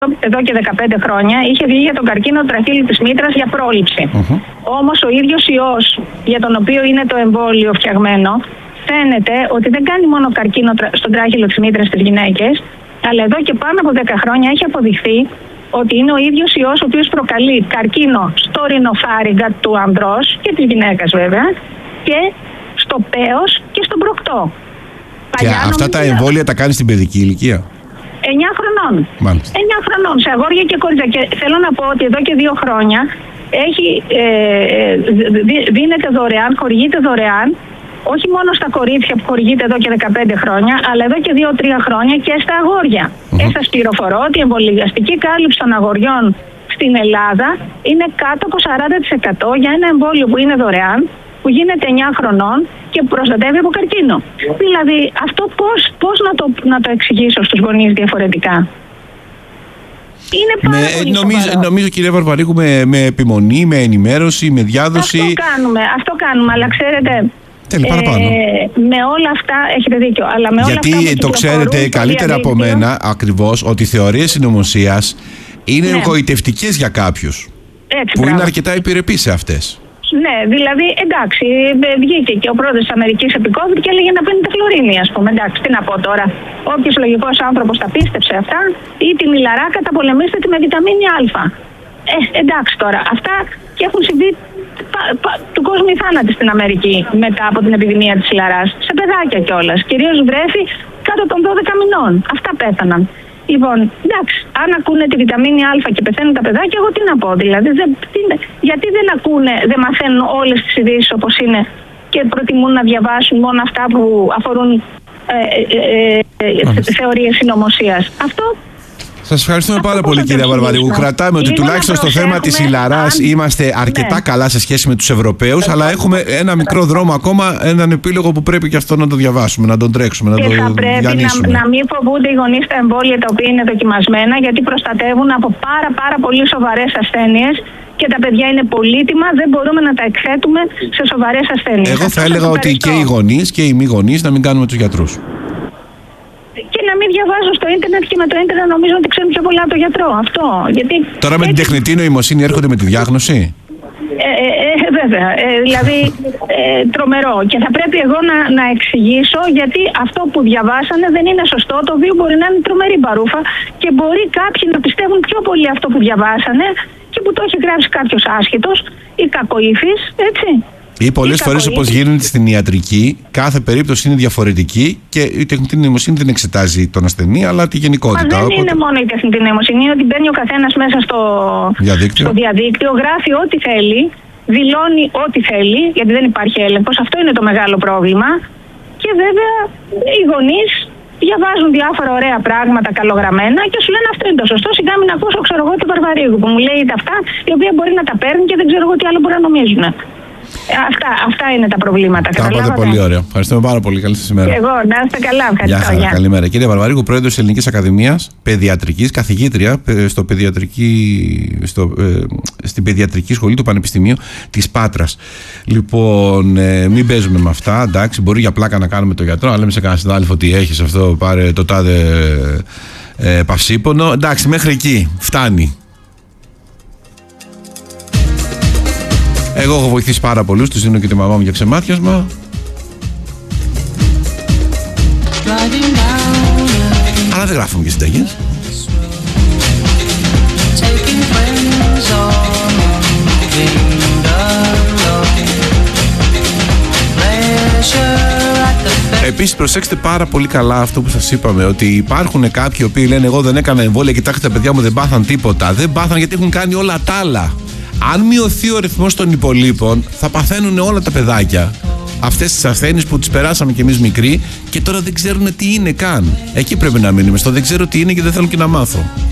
εδώ και 15 χρόνια είχε βγει για τον καρκίνο του τραχύλου της μήτρας για πρόληψη. Όμως ο ίδιος ιός για τον οποίο είναι το εμβόλιο φτιαγμένο φαίνεται ότι δεν κάνει μόνο καρκίνο στον τράχυλο της μήτρας στις γυναίκες, αλλά εδώ και πάνω από 10 χρόνια έχει αποδειχθεί ότι είναι ο ίδιος ιός ο οποίος προκαλεί καρκίνο στο ρινοφάριγγα του ανδρός και της γυναίκας βέβαια και στο πέος και στον προκτό. Και αυτά τα εμβόλια τα κάνει στην παιδική ηλικία? 9 χρονών. Μάλιστα. 9 χρονών σε αγόρια και κορίτσια. Και θέλω να πω ότι εδώ και 2 χρόνια δίνεται δωρεάν, χορηγείται δωρεάν, όχι μόνο στα κορίτσια που χορηγείται εδώ και 15 χρόνια, αλλά εδώ και 2-3 χρόνια και στα αγόρια. Και σας πληροφορώ ότι η εμβολιαστική κάλυψη των αγοριών στην Ελλάδα είναι κάτω από 40% για ένα εμβόλιο που είναι δωρεάν, που γίνεται 9 χρονών και που προστατεύει από καρκίνο. Δηλαδή, αυτό πώς να το εξηγήσω στους γονείς διαφορετικά? Είναι πάρα πολύ νομίζω, κυρία Βαρβαρίκου, με επιμονή, με ενημέρωση, με διάδοση. Αυτό κάνουμε, αλλά ξέρετε, με όλα αυτά έχετε δίκιο. Αλλά με όλα γιατί αυτά το ξέρετε καλύτερα από μένα ακριβώς ότι οι θεωρίες συνωμοσίας είναι εγωιτευτικές για κάποιους. Που είναι αρκετά επιρρεπείς σε αυτές. Ναι, δηλαδή, εντάξει, βγήκε και ο πρόεδρος της Αμερικής επί COVID και έλεγε να πίνετε χλωρίνη, ας πούμε. Εντάξει, τι να πω τώρα. Όποιος λογικός άνθρωπος τα πίστεψε αυτά, ή τη μιλαρά καταπολεμήστε τη με βιταμίνη Α. Εντάξει τώρα, αυτά και έχουν συμβεί του κόσμου οι θάνατοι στην Αμερική μετά από την επιδημία της χλαράς. Σε παιδάκια κιόλας. Κυρίως βρέφη κάτω των 12 μηνών. Αυτά πέθαναν. Λοιπόν, εντάξει, αν ακούνε τη βιταμίνη Α και πεθαίνουν τα παιδάκια, εγώ τι να πω, δηλαδή, γιατί δεν μαθαίνουν όλες τις ειδήσεις όπως είναι και προτιμούν να διαβάσουν μόνο αυτά που αφορούν θεωρίες συνωμοσίας. Αυτό. Σας ευχαριστούμε πάρα πολύ, κυρία Βαρβαρίκου. Κρατάμε ότι τουλάχιστον στο θέμα της χιλαράς είμαστε αρκετά καλά σε σχέση με τους Ευρωπαίους, αλλά έχουμε ένα μικρό δρόμο ακόμα, έναν επίλογο που πρέπει και αυτό να το διαβάσουμε, να τον τρέξουμε, να το διανύσουμε. Και θα πρέπει να μην φοβούνται οι γονείς τα εμβόλια τα οποία είναι δοκιμασμένα, γιατί προστατεύουν από πάρα πολύ σοβαρές ασθένειες και τα παιδιά είναι πολύτιμα, δεν μπορούμε να τα εκθέτουμε σε σοβαρές ασθένειες. Εγώ θα έλεγα ότι και οι γονείς και οι μη γονείς να μην κάνουμε τους γιατρούς. Και να μην διαβάζω στο ίντερνετ και με το ίντερνετ νομίζω ότι ξέρουν πιο πολλά από το γιατρό. Αυτό. Γιατί τώρα με την τεχνητή νοημοσύνη έρχονται με τη διάγνωση. Βέβαια. Δηλαδή τρομερό. Και θα πρέπει εγώ να εξηγήσω γιατί αυτό που διαβάσανε δεν είναι σωστό. Το οποίο μπορεί να είναι τρομερή μπαρούφα και μπορεί κάποιοι να πιστεύουν πιο πολύ αυτό που διαβάσανε και που το έχει γράψει κάποιος άσχετος ή κακοήφης, έτσι. Ή πολλές φορές, όπως γίνεται στην ιατρική, κάθε περίπτωση είναι διαφορετική και η τεχνητή νοημοσύνη δεν εξετάζει τον ασθενή, αλλά τη γενικότητα. Μα δεν είναι μόνο η τεχνητή νοημοσύνη, είναι ότι μπαίνει ο καθένας μέσα στο διαδίκτυο, γράφει ό,τι θέλει, δηλώνει ό,τι θέλει, γιατί δεν υπάρχει έλεγχος. Αυτό είναι το μεγάλο πρόβλημα. Και βέβαια οι γονείς διαβάζουν διάφορα ωραία πράγματα καλογραμμένα και σου λένε αυτό είναι το σωστό. Σιγά μην ακούσω, ξέρω εγώ, τη Βαρβαρίκου που μου λέει αυτά, η οποία μπορεί να τα παίρνει και δεν ξέρω εγώ τι άλλο μπορεί να νομίζουν. Αυτά είναι τα προβλήματα. Τα είπατε πολύ ωραία. Ευχαριστούμε πάρα πολύ. Καλή σας ημέρα. Και εγώ, να είστε καλά. Ευχαριστώ. Γεια σας. Καλημέρα. Κύριε Βαρβαρίκου, πρόεδρος της Ελληνικής Ακαδημίας Παιδιατρικής, καθηγήτρια στην Παιδιατρική Σχολή του Πανεπιστημίου της Πάτρας. Λοιπόν, μην παίζουμε με αυτά. Εντάξει, μπορεί για πλάκα να κάνουμε το γιατρό, αλλά λέμε σε κανένα συνάδελφο ότι έχεις αυτό, πάρε το τάδε παυσίπονο. Εντάξει, μέχρι εκεί φτάνει. Εγώ έχω βοηθήσει πάρα πολλούς, τους δίνω και τη μαμά μου για ξεμάτιασμα. Αλλά δεν γράφουμε και συνταγές. Επίσης προσέξτε πάρα πολύ καλά αυτό που σας είπαμε, ότι υπάρχουν κάποιοι οι οποίοι λένε εγώ δεν έκανα εμβόλια, κοιτάξτε τα παιδιά μου δεν πάθαν τίποτα. Δεν πάθαν γιατί έχουν κάνει όλα τα άλλα. Αν μειωθεί ο ρυθμός των υπολείπων, θα παθαίνουν όλα τα παιδάκια αυτές τις ασθένειες που τις περάσαμε κι εμείς μικροί και τώρα δεν ξέρουν τι είναι καν. Εκεί πρέπει να μείνουμε, στο δεν ξέρω τι είναι και δεν θέλω και να μάθω.